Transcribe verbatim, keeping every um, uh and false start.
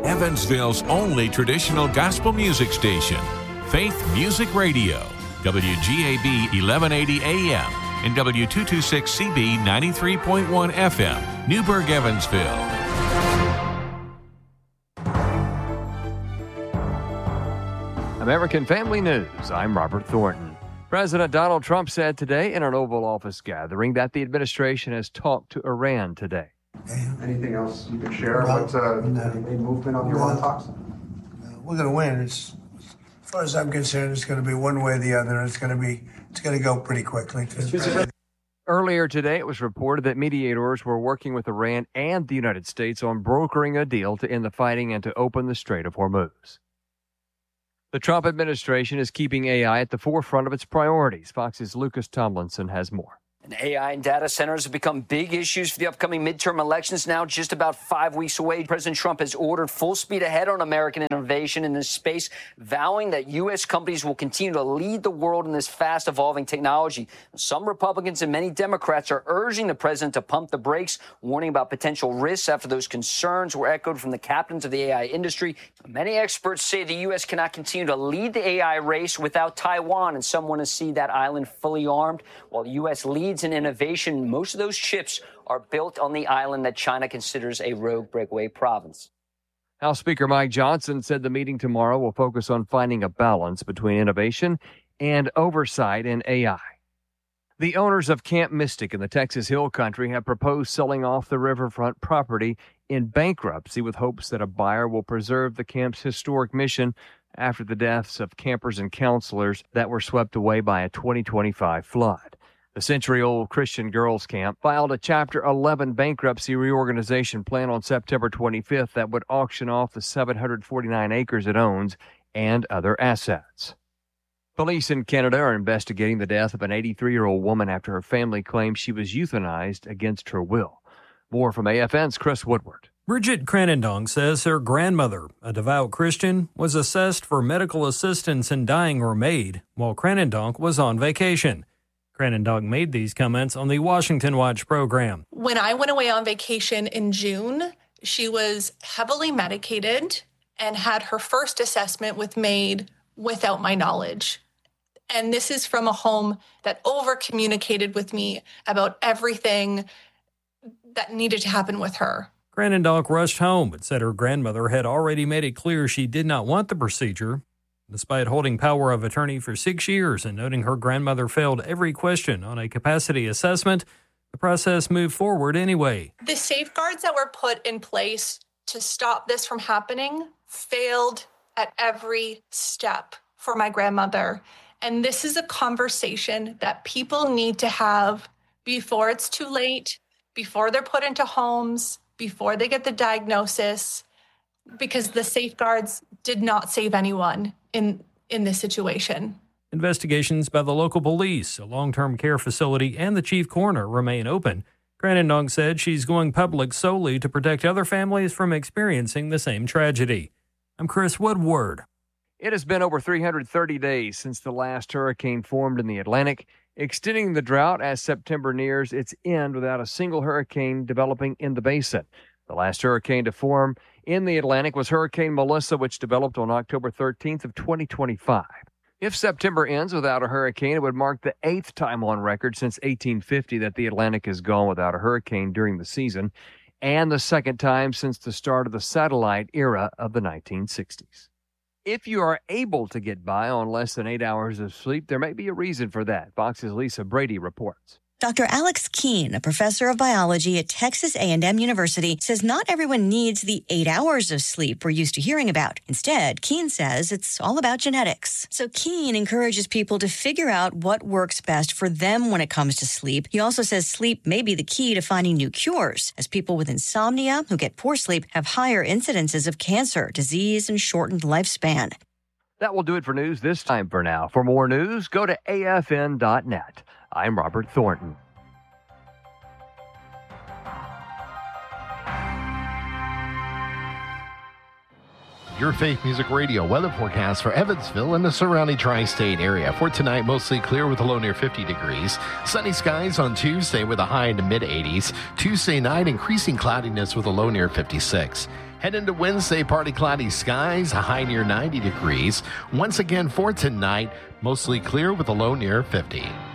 Evansville's only traditional gospel music station, Faith Music Radio, W G A B eleven eighty A M and W two twenty-six C B ninety-three point one F M, Newburgh, Evansville. American Family News, I'm Robert Thornton. President Donald Trump said today in an Oval Office gathering that the administration has talked to Iran today. Anything else you can share? No, What's uh, no. any movement on the Iran No. talks? No, we're going to win. It's, as far as I'm concerned, it's going to be one way or the other. It's going to be, it's going to go pretty quickly. Earlier today, it was reported that mediators were working with Iran and the United States on brokering a deal to end the fighting and to open the Strait of Hormuz. The Trump administration is keeping A I at the forefront of its priorities. Fox's Lucas Tomlinson has more. And A I and data centers have become big issues for the upcoming midterm elections, now just about five weeks away. President Trump has ordered full speed ahead on American innovation in this space, vowing that U S companies will continue to lead the world in this fast-evolving technology. Some Republicans and many Democrats are urging the president to pump the brakes, warning about potential risks after those concerns were echoed from the captains of the A I industry. Many experts say the U S cannot continue to lead the A I race without Taiwan, and some want to see that island fully armed. While the U S leads in innovation, most of those chips are built on the island that China considers a rogue breakaway province. House Speaker Mike Johnson said the meeting tomorrow will focus on finding a balance between innovation and oversight in A I. The owners of Camp Mystic in the Texas Hill Country have proposed selling off the riverfront property in bankruptcy with hopes that a buyer will preserve the camp's historic mission after the deaths of campers and counselors that were swept away by a twenty twenty-five flood. The century-old Christian Girls Camp filed a Chapter eleven bankruptcy reorganization plan on September twenty-fifth that would auction off the seven hundred forty-nine acres it owns and other assets. Police in Canada are investigating the death of an eighty-three-year-old woman after her family claims she was euthanized against her will. More from A F N's Chris Woodward. Bridget Cranendong says her grandmother, a devout Christian, was assessed for medical assistance in dying her maid while Cranendong was on vacation. Cranendong made these comments on the Washington Watch program. When I went away on vacation in June, she was heavily medicated and had her first assessment with made without my knowledge. And this is from a home that over-communicated with me about everything that needed to happen with her. Cranendong rushed home but said her grandmother had already made it clear she did not want the procedure. Despite holding power of attorney for six years and noting her grandmother failed every question on a capacity assessment, the process moved forward anyway. The safeguards that were put in place to stop this from happening failed at every step for my grandmother. And this is a conversation that people need to have before it's too late, before they're put into homes, before they get the diagnosis, because the safeguards did not save anyone in, in this situation. Investigations by the local police, a long-term care facility, and the chief coroner remain open. Cranendong said she's going public solely to protect other families from experiencing the same tragedy. I'm Chris Woodward. It has been over three hundred thirty days since the last hurricane formed in the Atlantic, extending the drought as September nears its end without a single hurricane developing in the basin. The last hurricane to form in the Atlantic was Hurricane Melissa, which developed on October thirteenth of twenty twenty-five. If September ends without a hurricane, it would mark the eighth time on record since eighteen fifty that the Atlantic has gone without a hurricane during the season, and the second time since the start of the satellite era of the nineteen sixties. If you are able to get by on less than eight hours of sleep, there may be a reason for that. Fox's Lisa Brady reports. Doctor Alex Keene, a professor of biology at Texas A and M University, says not everyone needs the eight hours of sleep we're used to hearing about. Instead, Keene says it's all about genetics. So Keene encourages people to figure out what works best for them when it comes to sleep. He also says sleep may be the key to finding new cures, as people with insomnia who get poor sleep have higher incidences of cancer, disease, and shortened lifespan. That will do it for news this time for now. For more news, go to A F N dot net. I'm Robert Thornton. Your Faith Music Radio weather forecast for Evansville and the surrounding tri-state area. For tonight, mostly clear with a low near fifty degrees. Sunny skies on Tuesday with a high in the mid eighties. Tuesday night, increasing cloudiness with a low near fifty-six. Head into Wednesday, partly cloudy skies, a high near ninety degrees. Once again for tonight, mostly clear with a low near fifty.